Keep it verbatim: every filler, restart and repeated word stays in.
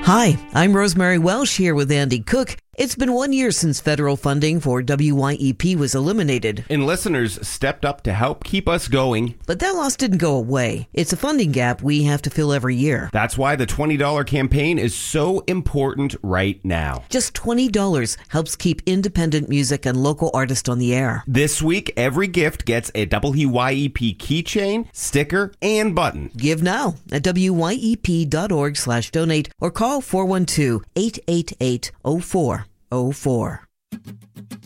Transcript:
Hi, I'm Rosemary Welsh here with Andy Cook. It's been one year since federal funding for W Y E P was eliminated. And listeners stepped up to help keep us going. But that loss didn't go away. It's a funding gap we have to fill every year. That's why the twenty dollars campaign is so important right now. Just twenty dollars helps keep independent music and local artists on the air. This week, every gift gets a W Y E P keychain, sticker, and button. Give now at W Y E P dot org slash donate or call four one two, eight eight eight, oh four oh four.